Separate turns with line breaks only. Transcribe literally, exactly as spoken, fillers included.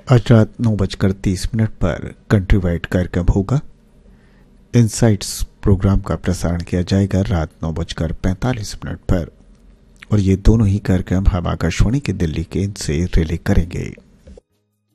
आज रात नौ बजकर तीस मिनट पर कंट्री वाइड कार्यक्रम होगा। इनसाइट्स प्रोग्राम का प्रसारण किया जाएगा रात नौ बजकर पैंतालीस मिनट पर और ये दोनों ही कार्यक्रम हम आकाशवाणी के दिल्ली केंद्र से रिले करेंगे।